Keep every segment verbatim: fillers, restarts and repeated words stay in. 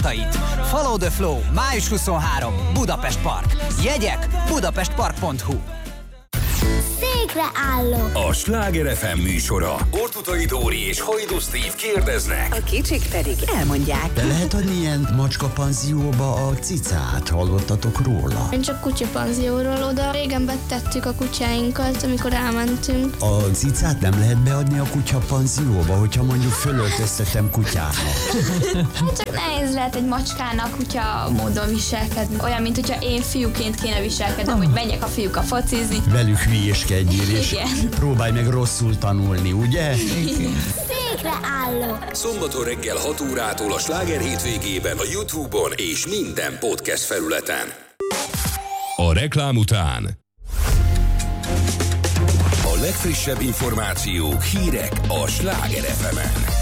ajánlatait. Follow the Flow, május huszonharmadika, Budapest Park. Jegyek budapest park pont hu. Székre állok. A Sláger ef em műsora. Ortutai Dóri és Hajdú Steve kérdeznek. A kicsik pedig elmondják. De lehet adni ilyen macskapanzióba a cicát? Hallottatok róla? Én csak kutyapanzióról, oda régen betettük a kutyáinkat, amikor elmentünk. A cicát nem lehet beadni a kutyapanzióba, hogyha mondjuk fölöltöztetem kutyának? Csak nehéz lehet egy macskának kutya módon viselkedni. Olyan, mint hogyha én fiúként kéne viselkednem, hogy menjek a fiúkkal focizni. Velük hülyéskedjél, és Igen. próbálj meg rosszul tanulni, ugye? Székre állok. Szombaton reggel hat órától a Sláger hétvégében a YouTube-on és minden podcast felületen. A reklám után a legfrissebb információk, hírek a Sláger ef emen.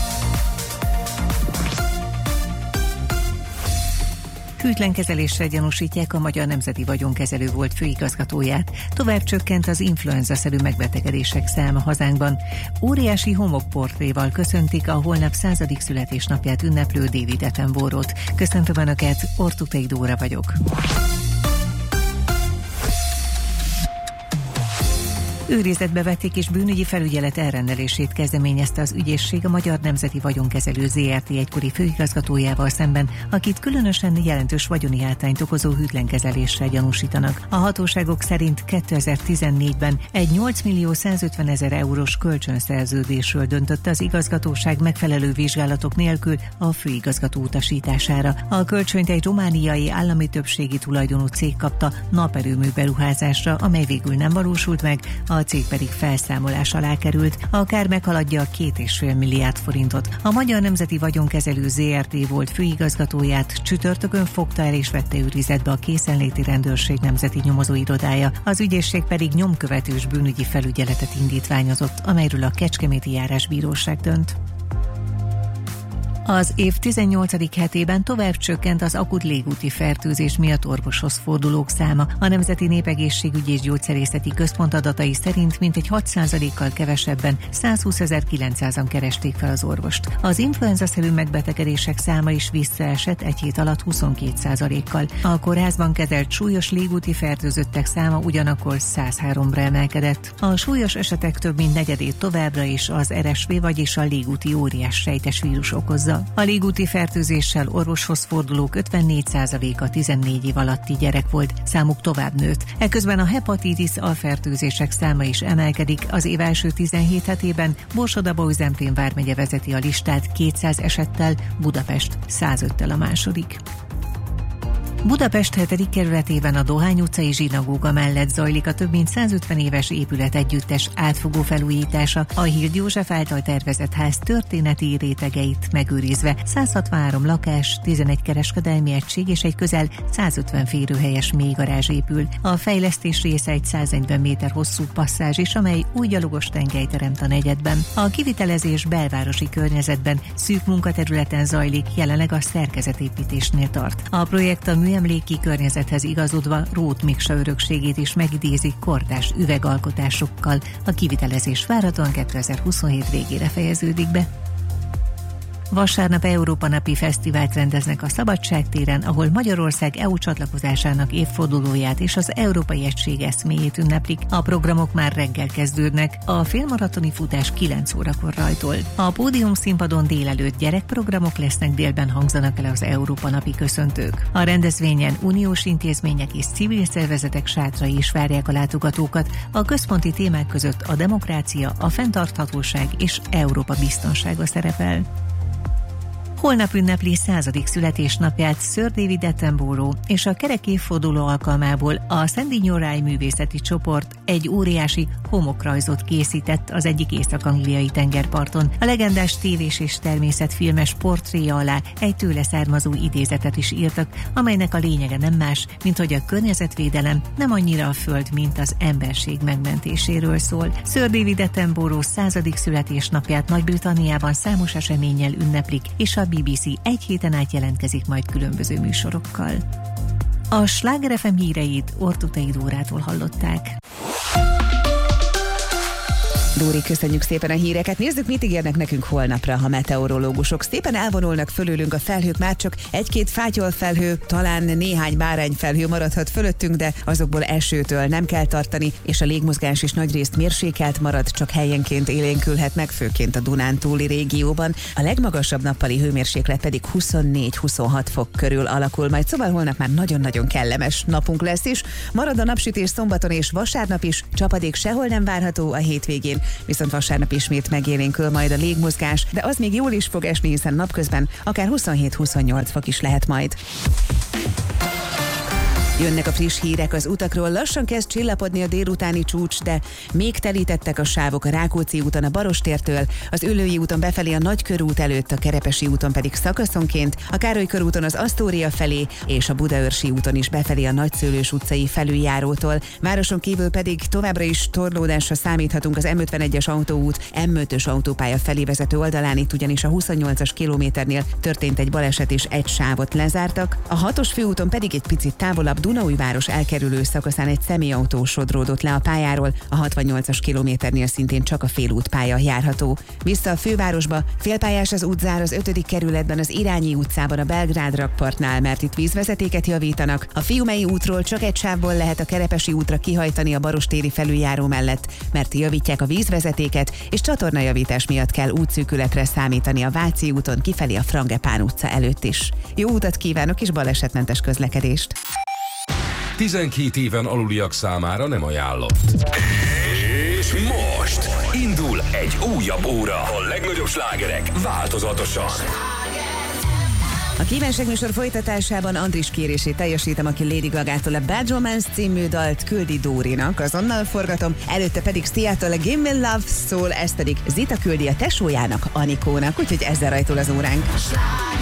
Hűtlenkezelésre gyanúsítják a Magyar Nemzeti Vagyonkezelő volt főigazgatóját. Tovább csökkent az influenza-szerű megbetegedések száma hazánkban. Óriási homokportréval köszöntik a holnap századik születésnapját ünneplő David Attenborough-t. Köszöntöm Önöket, Ortutai Dóra vagyok. Őrizetbe vették és bűnügyi felügyelet elrendelését kezdeményezte az ügyészség a Magyar Nemzeti Vagyonkezelő zé er té egykori főigazgatójával szemben, akit különösen jelentős vagyoni hátányt okozó hűtlenkezelésre gyanúsítanak. A hatóságok szerint kétezer-tizennégyben egy nyolc millió százötven ezer eurós kölcsönszerződésről döntött az igazgatóság megfelelő vizsgálatok nélkül a főigazgató utasítására. A kölcsönt egy romániai állami többségi tulajdonú cég kapta naperőmű beruházásra, amely végül nem valósult meg, a cég pedig felszámolás alá került. A kár meghaladja a két és fél milliárd forintot. A Magyar Nemzeti Vagyonkezelő zé er té volt főigazgatóját csütörtökön fogta el és vette őrizetbe a Készenléti Rendőrség Nemzeti Nyomozóirodája. Az ügyészség pedig nyomkövetős bűnügyi felügyeletet indítványozott, amelyről a Kecskeméti Járásbíróság dönt. Az év tizennyolcadik hetében tovább csökkent az akut légúti fertőzés miatt orvoshoz fordulók száma. A Nemzeti Népegészségügyi és Gyógyszerészeti Központ adatai szerint mintegy hat százalékkal kevesebben, százhúszezer-kilencszázan keresték fel az orvost. Az influenza-szerű megbetegedések száma is visszaesett egy hét alatt huszonkét százalékkal. A kórházban kezelt súlyos légúti fertőzöttek száma ugyanakkor száz háromra emelkedett. A súlyos esetek több mint negyedét továbbra is az er es vé, vagyis a légúti óriás sejtes vírus okozza. A légúti fertőzéssel orvoshoz fordulók ötvennégy százaléka tizennégy év alatti gyerek volt, számuk tovább nőtt. Eközben a hepatitis A fertőzések száma is emelkedik. Az év első tizenhét hetében Borsod-Abaúj-Zemplén vármegye vezeti a listát kétszáz esettel, Budapest százöttel a második. Budapest hetedik kerületében a Dohány utcai zsinagóga mellett zajlik a több mint százötven éves épület együttes átfogó felújítása, a Hild József által tervezett ház történeti rétegeit megőrizve. száz hatvanhárom lakás, tizenegy kereskedelmi egység és egy közel százötven férőhelyes mélygarázs épül. A fejlesztés része egy száznegyven méter hosszú passzázs is, amely új gyalogos tengely teremt a negyedben. A kivitelezés belvárosi környezetben, szűk munkaterületen zajlik, jelenleg a szerkezetépítésnél tart. A projekt a műemléki környezethez igazodva Róth Miksa örökségét is megidézi kordás üvegalkotásokkal. A kivitelezés várhatóan kétezer-huszonhét végére fejeződik be. Vasárnap Európa Napi Fesztivált rendeznek a Szabadságtéren, ahol Magyarország é u csatlakozásának évfordulóját és az Európai Egység eszméjét ünneplik. A programok már reggel kezdődnek. A félmaratoni futás kilenc órakor rajtol. A pódium színpadon délelőtt gyerekprogramok lesznek, délben hangzanak el az Európa Napi köszöntők. A rendezvényen uniós intézmények és civil szervezetek sátrai is várják a látogatókat. A központi témák között a demokrácia, a fenntarthatóság és Európa biztonsága szerepel. Holnap ünnepli századik születésnapját Sir David Attenborough, és a kerek évforduló alkalmából a Szent-Dinyoráj művészeti csoport egy óriási homokrajzot készített az egyik észak-angliai tengerparton. A legendás tévés és természetfilmes portréja alá egy tőle származó idézetet is írtak, amelynek a lényege nem más, mint hogy a környezetvédelem nem annyira a föld, mint az emberség megmentéséről szól. Sir David Attenborough századik születésnapját Nagy-Britanniában számos eseménnyel ünneplik, és a bé bé cé egy héten át jelentkezik majd különböző műsorokkal. A Sláger ef em híreit Ortutai Dórától hallották. Dóri, köszönjük szépen a híreket. Nézzük, mit ígérnek nekünk holnapra a meteorológusok. Szépen elvonulnak fölülünk a felhők, már csak egy-két fátyolfelhő, talán néhány bárányfelhő maradhat fölöttünk, de azokból esőtől nem kell tartani, és a légmozgás is nagyrészt mérsékelt marad, csak helyenként élénkülhet meg, főként a Dunántúli régióban. A legmagasabb nappali hőmérséklet pedig huszonnégy-huszonhat fok körül alakul, majd szóval holnap már nagyon-nagyon kellemes napunk lesz is. Marad a napsütés szombaton és vasárnap is, csapadék sehol nem várható a hétvégén, viszont vasárnap ismét megélénkül majd a légmozgás, de az még jól is fog esni, hiszen napközben akár huszonhét-huszonnyolc fok is lehet majd. Jönnek a friss hírek az utakról, lassan kezd csillapodni a délutáni csúcs, de még telítettek a sávok a Rákóczi úton a Barostértől, az Üllői úton befelé a Nagykörút előtt, a Kerepesi úton pedig szakaszonként, a Károly körúton az Asztória felé, és a Budaörsi úton is befelé a Nagyszőlős utcai felüljárótól. Városon kívül pedig továbbra is torlódásra számíthatunk az M ötvenegyes autóút, M ötös autópálya felé vezető oldalán, itt ugyanis a huszonnyolcas kilométernél történt egy baleset és egy sávot lezártak. A hatos főúton pedig egy picit távolabb Dunaújváros elkerülő szakaszán egy személyautó sodródott le a pályáról, a hatvannyolcas kilométernél szintén csak a félútpálya járható. Vissza a fővárosba, félpályás az útzár az ötödik kerületben az Irányi utcában a Belgrád rakpartnál, mert itt vízvezetéket javítanak. A Fiumei útról csak egy sávból lehet a Kerepesi útra kihajtani a barostéri felüljáró mellett, mert javítják a vízvezetéket, és csatornajavítás miatt kell útszűkületre számítani a Váci úton kifelé a Frangepán utca előtt is. Jó utat kívánok és balesetmentes közlekedést! tizenkét éven aluliak számára nem ajánlott. És most indul egy újabb óra. A legnagyobb slágerek változatosan. A kívánság műsor folytatásában Andris kérését teljesítem, aki Lady Gagától a Bad Romance című dalt küldi Dórinak, azonnal forgatom, előtte pedig Sziától a Give Me Love szól, ezt pedig Zita küldi a tesójának, Anikónak, úgyhogy ezzel rajtól az óránk.